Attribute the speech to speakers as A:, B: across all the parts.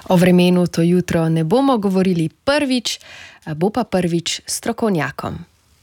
A: O vremenu to jutro ne bomo govorili prvič, bo pa prvič s strokovnjakom.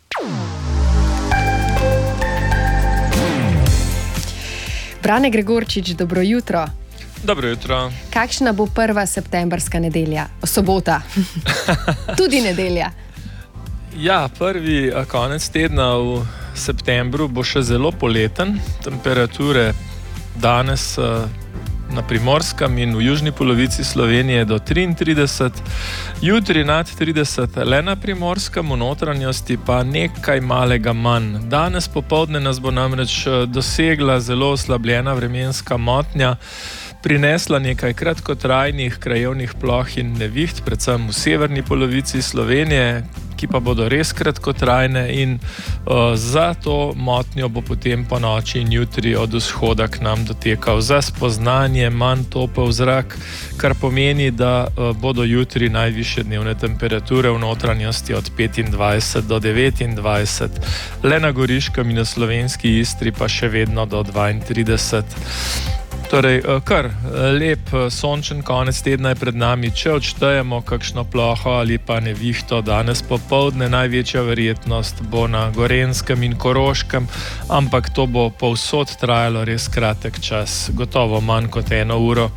A: Brane Gregorčič, dobro jutro.
B: Dobro jutro.
A: Kakšna bo prva septembrska nedelja? Sobota. Tudi nedelja.
B: Ja, prvi konec tedna v septembru bo še zelo poleten. Temperature danes na Primorskem in v južni polovici Slovenije do 33, jutri nad 30, le na Primorskem, v notranjosti pa nekaj malega manj. Danes popoldne nas bo namreč dosegla zelo oslabljena vremenska motnja, prinesla nekaj kratkotrajnih krajevnih ploh in neviht, predvsem v severni polovici Slovenije, ki pa bodo res kratkotrajne, in za to motnjo bo potem po noči in jutri od vzhoda k nam dotekal za spoznanje manj topel zrak, kar pomeni, da bodo jutri najvišje dnevne temperature v notranjosti od 25 do 29, le na Goriškem in na slovenski Istri pa še vedno do 32. Torej, kar lep sončen konec tedna je pred nami, če odštejemo kakšno ploho ali pa nevihto. Danes popoldne največja verjetnost bo na Gorenjskem in Koroškem, ampak to bo povsod trajalo res kratek čas, gotovo manj kot 1 uro.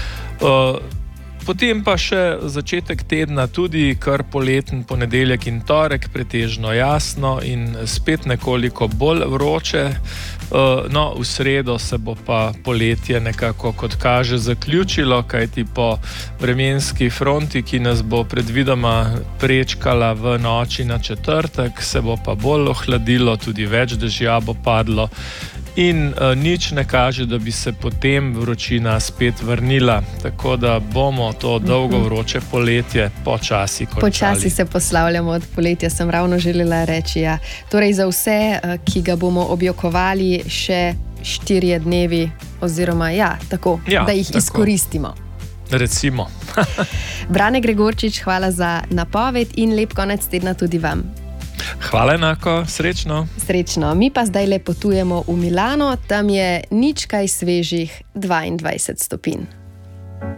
B: Potem pa še začetek tedna, tudi kar poleten ponedeljek in torek, pretežno jasno in spet nekoliko bolj vroče. No, v sredo se bo pa poletje nekako, kot kaže, zaključilo, kajti po vremenski fronti, ki nas bo predvidoma prečkala v noči na četrtek, se bo pa bolj ohladilo, tudi več dežja bo padlo. In nič ne kaže, da bi se potem vročina spet vrnila, tako da bomo to dolgo vroče poletje počasi končali.
A: Počasi se poslavljamo od poletja, sem ravno želela reči. Ja. Torej za vse, ki ga bomo objokovali še 4 dnevi, oziroma tako, da jih izkoristimo.
B: Recimo.
A: Brane Gregorčič, hvala za napoved in lep konec tedna tudi vam.
B: Hvala enako, srečno.
A: Srečno, mi pa zdaj le potujemo v Milano, tam je nič kaj svežih 22 stopinj.